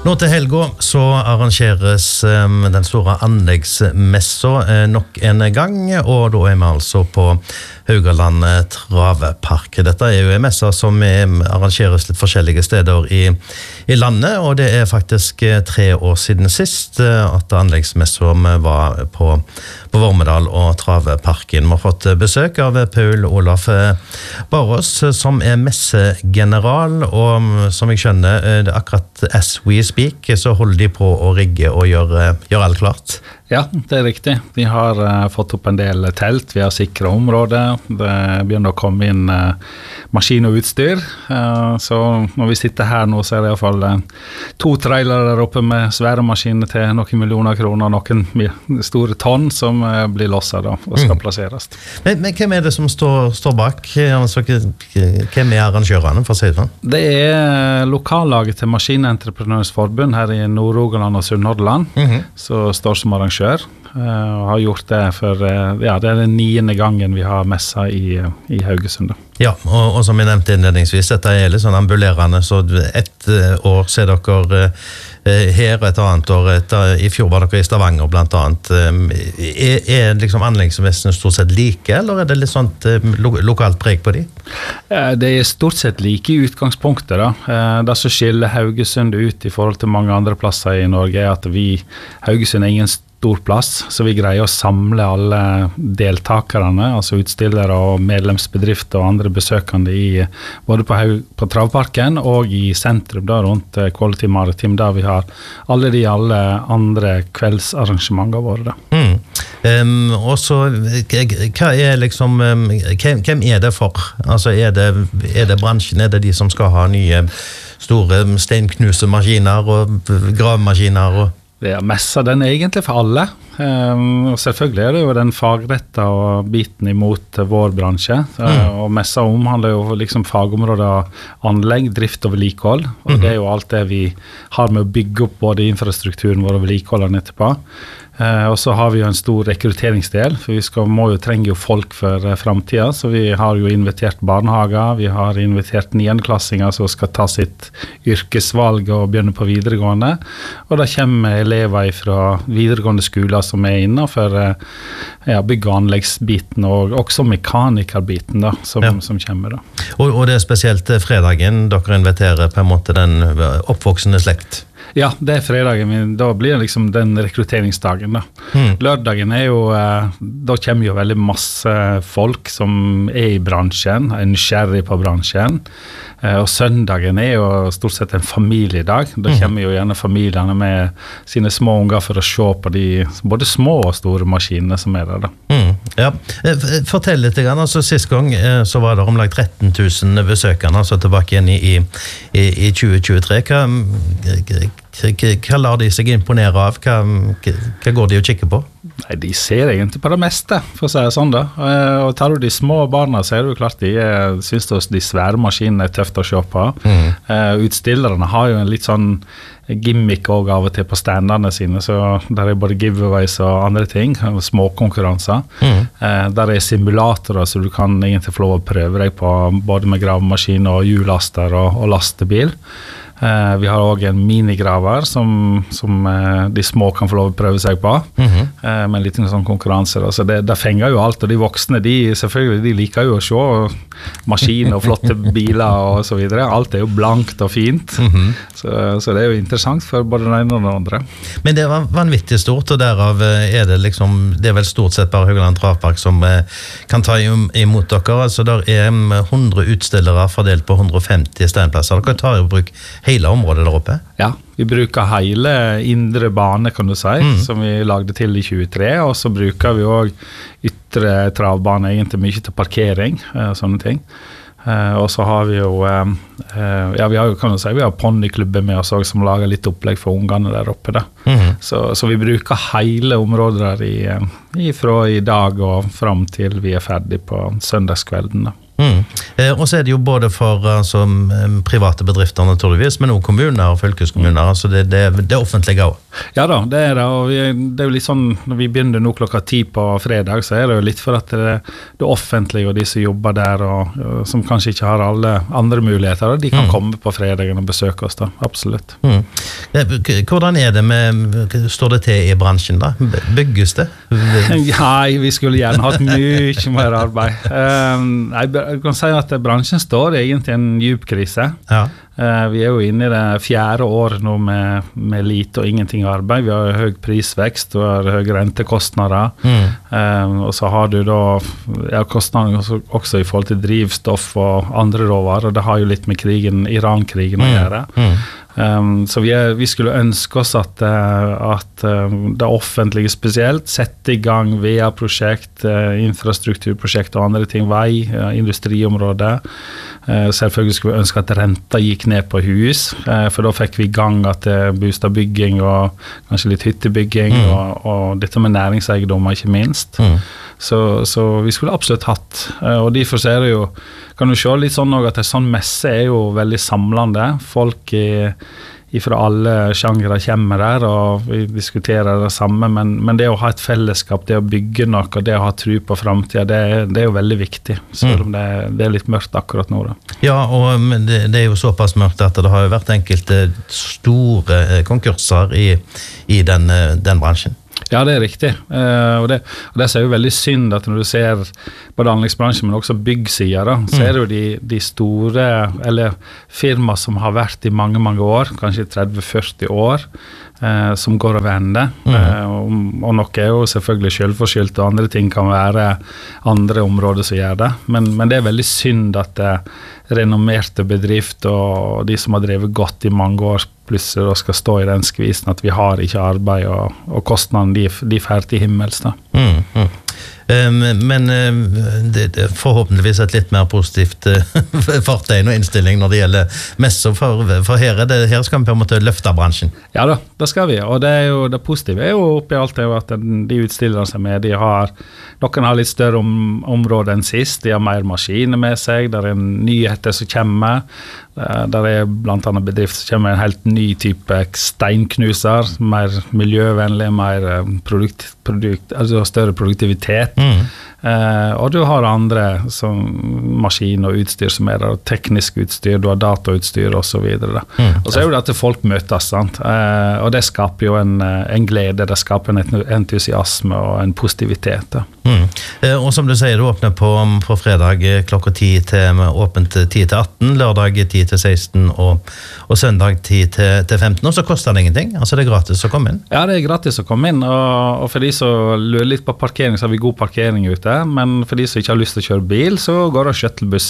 Nå til helga så arrangeres den store anleggsmessa nok en gang, og da vi altså på Haugaland Travepark. Dette jo en messa som arrangeres litt forskjellige steder i landet, og det faktisk 3 år siden sist at anleggsmessa var på Vormedal og Traveparken. Vi har fått besøk av Paul Olaf Barås, som messegeneral, og som jeg skjønner, akkurat as we speak, så holder de på å rigge og gjøre alt klart. Ja, det riktig. Vi har fått opp en del telt, vi har sikret området, det begynner å komme inn maskin og utstyr, så når vi sitter her nå så det i hvert fall 2 trailere der oppe med svære maskiner til noen millioner kroner, noen store tonn som blir losset da, og skal plasseres. Men hvem det som står bak? Altså, hvem arrangørene, for å si det sånn? Det lokallaget til Maskinentreprenørens Forbund her i Nord-Rogaland og Sunnhordland, som står som arrangør. Og har gjort det for, det den 9. gangen vi har messa i Haugesund. Ja, og som jeg nevnte innledningsvis, dette litt sånn ambulerende, så et år ser dere her, og et annet år, i fjor var dere i Stavanger blant annet. Liksom anleggsvesenet stort sett like, eller det litt sånt lokalt preg på de? Det stort sett like i utgangspunktet da. Det som skiller Haugesund ut i forhold til mange andre plasser i Norge at Haugesund ingen stor plass, så vi greier å samle alle deltakerne, altså utstillere og medlemsbedrifter og andre besøkende både på Travparken og i sentrum da, rundt Quality Maritim, der vi har alle andre kveldsarrangementer våre. Og så, hva liksom, hvem det for? Altså, det bransjen, det de som skal ha nye store steinknusemaskiner og gravemaskiner og messa, den egentlig for alle, og selvfølgelig det jo den fagretta og biten imot vår bransje, og messa omhandler jo liksom fagområder anlegg, drift og vedlikehold, og det jo alt det vi har med å bygge opp både infrastrukturen vår og vedlikeholdene etterpå. Og så har vi jo en stor rekrutteringsdel, for vi trenger jo folk for fremtiden, så vi har jo invitert barnehager, vi har invitert 9.-klassinger som skal ta sitt yrkesvalg og begynne på videregående, og da kommer elever fra videregående skoler som innenfor bygg- og anleggsbiten, og også mekanikerbiten da, som kommer da. Og det spesielt fredagen, dere inviterer på en måte den oppvoksende slekt? Ja, det fredagen, men da blir det liksom den rekrutteringsdagen da. Lørdagen jo, da kommer jo veldig masse folk som i bransjen, nysgjerrig på bransjen, og søndagen jo stort sett en familiedag. Da kommer jo gjerne familiene med sine små unger for å se på de både små og store maskinene som der da. Ja, fortell litt grann, altså sist gang så var det omlag 13 000 besøkende, altså tilbake igjen i 2023. Hva lar de seg imponere av? Hva går de å kikke på? Nei, de ser egentlig på det meste, for å si det sånn da. Og tar du de små barna, så det jo klart de synes de svære maskinene tøft å se på. Utstillerne har jo en litt sånn gimmick også av og til på standene sine, så der både giveaways og andre ting, små konkurranser. Der simulatorer, så du kan egentlig få lov å prøve deg på både med gravemaskin og hjullaster og lastebil. Vi har også en minigraver som de små kan få lov å prøve seg på, med en liten sånn konkurranse. Så det fenger jo alt, og de voksne, selvfølgelig, de liker jo å se maskiner og flotte biler og så videre. Alt jo blankt og fint, så det jo interessant for både den ene og den andre. Men det var vanvittig stort, og derav det liksom, det vel stort sett bare Haugaland Travepark som kan ta imot dere. Altså der 100 utstillere fordelt på 150 steinplasser. Dere tar i bruk hele området der oppe? Ja, vi bruker hele indre bane, kan du si, som vi lagde til i 23, og så bruker vi også ytre travbane egentlig mye til parkering, sånne ting. Og så har vi jo, vi har jo, kan du si, vi har ponnyklubber med oss også, som lager litt opplegg for ungene der oppe da. Så vi bruker hele området der fra i dag og frem til vi ferdig på søndagskvelden da. Og så det jo både for private bedrifter naturligvis, men også kommuner og fylkeskommuner, altså det offentlige også. Ja da, det det, og det jo litt sånn, når vi begynner nå klokka 10 på fredag, så det jo litt for at det offentlige og de som jobber der, og som kanskje ikke har alle andre muligheter, de kan komme på fredagen og besøke oss da, absolutt. Hvordan det står det til i bransjen da? Bygges det? Nei, vi skulle gjerne hatt mye mer arbeid. Jeg kan si at bransjen står egentlig i en djup krise. Ja. Vi jo inne i det 4. året nå med lite og ingenting arbeid. Vi har høy prisvekst, vi har høye rentekostnader, og så har du da kostnader også i forhold til drivstoff og andre råvarer, og det har jo litt med Iran-krigen å gjøre. Så vi skulle ønske oss at det offentlige spesielt setter i gang VA-prosjekt, infrastrukturprosjekt og andre ting, vei, industriområder. Selvfølgelig skulle vi ønske at renta gikk ned på hus, for da fikk vi i gang at bostadbygging og kanskje litt hyttebygging og dette med næringseiendommer ikke minst. Så vi skulle absolutt hatt, og derfor så det jo, kan du se litt sånn også at en sånn messe jo veldig samlende. Folk fra alle sjangere kommer der, og vi diskuterer det samme, men det å ha et fellesskap, det å bygge noe, det å ha tro på fremtiden, det jo veldig viktig, selv om det litt mørkt akkurat nå. Da. Ja, og det jo såpass mørkt at det har jo vært enkelte store konkurser i den bransjen. Ja, det riktig. Og det jo veldig synd at når du ser både anleggsbransjen, men også byggsida, så det jo de store, eller firma som har vært i mange, mange år, kanskje 30-40 år, som går og vender. Og noe jo selvfølgelig selvforskyldt, og andre ting kan være andre områder som gjør det. Men det veldig synd at renommerte bedrift og de som har drevet godt i mange år, plutselig skal stå i den skvisen at vi har ikke arbeid, og kostnadene de fer til himmels da. Men det forhåpentligvis et litt mer positivt fartegn og innstilling når det gjelder messer, for her skal vi på en måte løfte bransjen. Ja da, det skal vi, og det positive jo oppi alt det at de utstillerne som noen har litt større områder enn sist, de har mer maskiner med seg, der nyheter som kommer, der blant annet bedrift som kommer med en helt ny type steinknuser, mer miljøvennlig, mer altså større produktivitet. Og du har andre som maskin og utstyr som der, teknisk utstyr, du har datautstyr og så videre. Og så jo det at folk møtes, sant? Og det skaper jo en glede, det skaper en entusiasme og en positivitet. Da. Og som du sier, du åpner på fredag klokka 10 til åpent 10 til 18, lørdag 10 til 16 og søndag 10 til 15, og så koster det ingenting, altså det gratis å komme inn. Ja, det gratis å komme inn, og for de som lurer litt på parkering, så har vi god parkering ute, men for de som ikke har lyst til å kjøre bil, så går det shuttlebuss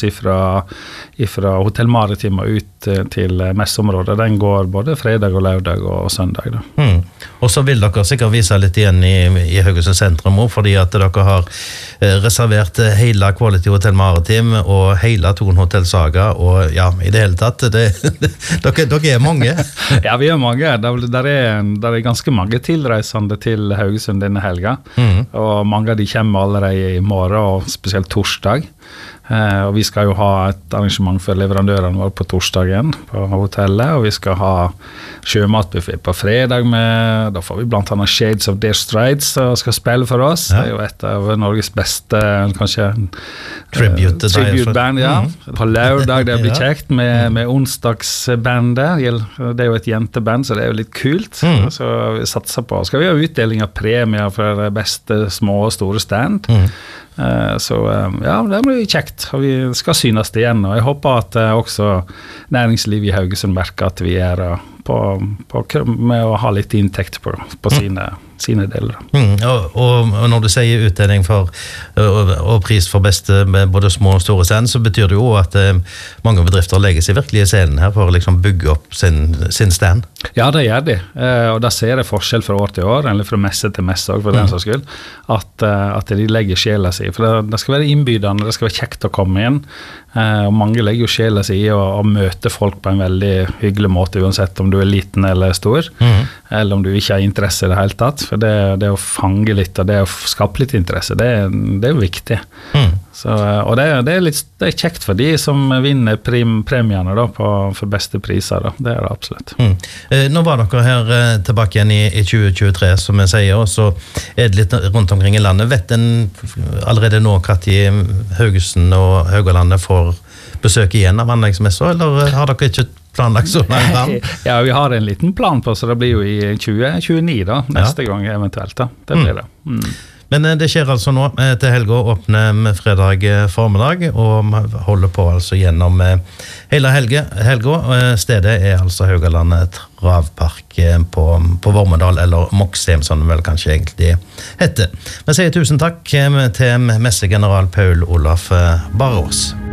fra Hotell Maritima ut til messeområdet. Den går både fredag og lørdag og søndag. Da. Og så vil dere sikkert vise litt igjen i Haugesund sentrum, fordi at dere har reservert hele Quality Hotell Maritim og hele Thon Hotel Saga, og ja, i det hele tatt, dere mange. Ja, vi mange. Der ganske mange tilreisende til Haugesund denne helga, og mange av de kommer allerede i morgen, og spesielt torsdag. Og vi skal jo ha et arrangement for leverandørene våre på torsdagen på hotellet, og vi skal ha sjømatbuffet på fredag da får vi blant annet Shades of Deer Strides som skal spille for oss. Det jo et av Norges beste, kanskje tribute-band, ja. På lørdag det blir kjekt med onsdagsbandet. Det jo et jenteband, så det jo litt kult. Så vi satser på. Skal vi ha utdeling av premier for beste små og store stand. Så ja, det blir kjekt, og vi skal synes det igjen, og jeg håper at også næringslivet i Haugesund merker at vi med å ha litt inntekt på sine deler. Og når du sier utdeling og pris for beste med både små og store stand, så betyr det jo at mange bedrifter legger seg virkelig i scenen her for å liksom bygge opp sin stand. Ja, det gjør de, og da ser jeg forskjell fra år til år, eller fra messe til messe også, for den saks skyld, at de legger sjela si, for det skal være innbydende, det skal være kjekt å komme inn, og mange legger jo sjela si i å møte folk på en veldig hyggelig måte, uansett om du er liten eller stor, eller om du ikke har interesse i det hele tatt. for det å fange litt, og det å skape litt interesse, det er jo viktig. Så, og det er kjekt for de som vinner premiene da, for beste priser, da. Det det absolutt. Nå var dere her tilbake igjen i 2023, som jeg sier, og så det litt rundt omkring i landet. Vet en allerede nå at Haugesund og Haugalandet får besøk igjen av anleggsmessa, eller har dere ikke planlagt så langt fram? Ja, vi har en liten plan på, så det blir jo i 2029 da, neste gang eventuelt da. Det blir det. Men det skjer altså nå til helga, åpner med fredag formiddag, og holder på altså gjennom hele helga. Stedet altså Haugalandet Travpark på Vormedal, eller Moxheim, som det vel kanskje egentlig heter. Vi sier tusen takk til messegeneral Paul Olaf Barås.